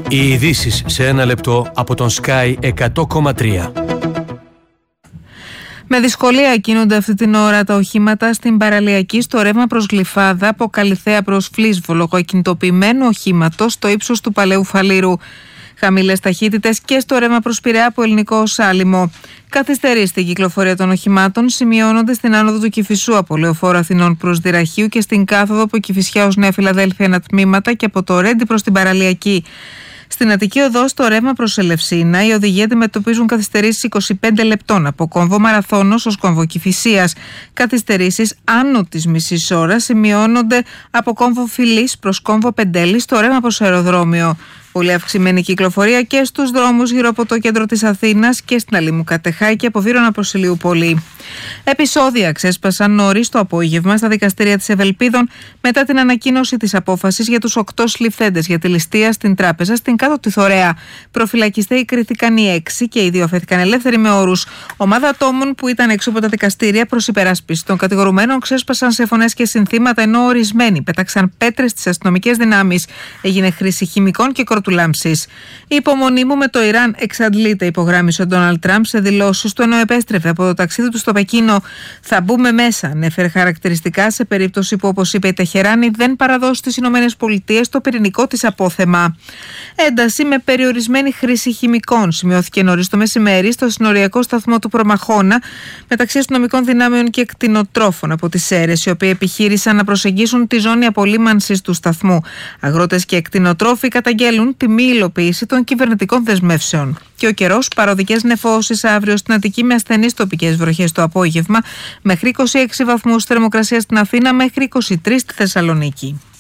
Οι ειδήσεις σε ένα λεπτό από τον Sky 100,3. Με δυσκολία κινούνται αυτή την ώρα τα οχήματα στην παραλιακή στο ρεύμα προς Γλυφάδα από Καλιθέα προς Φλίσβο λόγω ακινητοποιημένου οχήματος στο ύψος του Παλαιού Φαλήρου. Χαμηλές ταχύτητες και στο ρεύμα προς Πειραιά από Ελληνικό Σάλιμο. Καθυστερεί στην κυκλοφορία των οχημάτων σημειώνονται στην άνοδο του Κηφισού από Λεωφόρο Αθηνών προς Δυραχείου και στην κάθοδο από Κηφισιά ως Νέα Φιλαδέλφια ανατμήματα και από το Ρέντι προς την παραλιακή. Στην Αττική Οδό, στο ρεύμα προς Ελευσίνα, οι οδηγοί αντιμετωπίζουν καθυστερήσεις 25 λεπτών από κόμβο Μαραθώνος ως κόμβο Κηφισίας. Καθυστερήσεις άνω της μισής ώρας σημειώνονται από κόμβο Φιλής προς κόμβο Πεντέλη στο ρεύμα προς αεροδρόμιο. Πολύ αυξημένη κυκλοφορία και στους δρόμους γύρω από το κέντρο της Αθήνας και στην Αλήμου Κατεχάη και από Βύρωνα προς Ηλιούπολη. Επεισόδια ξέσπασαν νωρίς το απόγευμα στα δικαστήρια της Ευελπίδων μετά την ανακοίνωση της απόφασης για τους 8 συλληφθέντες για τη ληστεία στην τράπεζα στην Κάτω τη Θωρέα. Προφυλακιστέοι κρίθηκαν οι 6 και οι 2 αφέθηκαν ελεύθεροι με όρους. Ομάδα ατόμων που ήταν έξω από τα δικαστήρια προς υπεράσπιση των κατηγορουμένων ξέσπασαν σε φωνές και συνθήματα, ενώ ορισμένοι πέταξαν πέτρες στις αστυνομικές δυνάμεις. Έγινε χρήση χημικών και κροτουλάμψης. Η υπομονή μου με το Ιράν εξαντλείται, υπογράμμισε ο Ντόναλντ Τραμπ σε δηλώσεις του ενώ επέστρεφε από το ταξίδι του στο Πεκίνο. Θα μπούμε μέσα, ανέφερε χαρακτηριστικά σε περίπτωση που, όπως είπε η Τεχεράνη, δεν παραδώσει στις ΗΠΑ το πυρηνικό της απόθεμα. Ένταση με περιορισμένη χρήση χημικών σημειώθηκε νωρίς το μεσημέρι στο συνοριακό σταθμό του Προμαχώνα μεταξύ αστυνομικών δυνάμεων και κτηνοτρόφων από τις Σέρρες, οι οποίοι επιχείρησαν να προσεγγίσουν τη ζώνη απολύμανσης του σταθμού. Αγρότες και κτηνοτρόφοι καταγγέλουν τη μη υλοποίηση των κυβερνητικών δεσμεύσεων. Και ο καιρός, παροδικές νεφώσεις αύριο στην Αττική με ασθενείς τοπικές βροχές το απόγευμα, μέχρι 26 βαθμούς θερμοκρασία στην Αθήνα, μέχρι 23 στη Θεσσαλονίκη.